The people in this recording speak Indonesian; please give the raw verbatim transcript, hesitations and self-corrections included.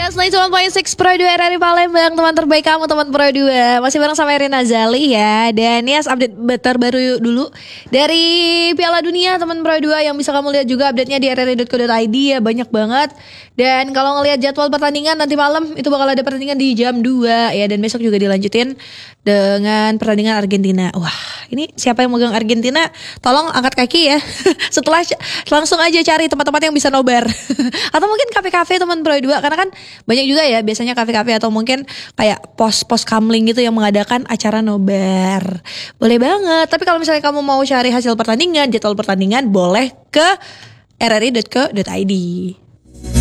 Yes, sembilan puluh satu koma enam Pro dua R R I Palembang, teman terbaik kamu, teman Pro dua. Masih bareng sama Erin Azali ya. Dan yes, update terbaru dulu dari Piala Dunia teman Pro dua yang bisa kamu lihat juga update-nya di r r i dot co dot i d ya, banyak banget. Dan kalau ngelihat jadwal pertandingan nanti malam itu bakal ada pertandingan di jam dua ya, dan besok juga dilanjutin dengan pertandingan Argentina. Wah, ini siapa yang megang Argentina? Tolong angkat kaki ya. Setelah langsung aja cari tempat-tempat yang bisa nobar. Atau mungkin kafe-kafe teman Pro dua, karena kan banyak juga ya biasanya kafe-kafe atau mungkin kayak pos-pos kamling gitu yang mengadakan acara nobar. Boleh banget. Tapi kalau misalnya kamu mau cari hasil pertandingan, jadwal pertandingan, boleh ke r r i dot co dot i d.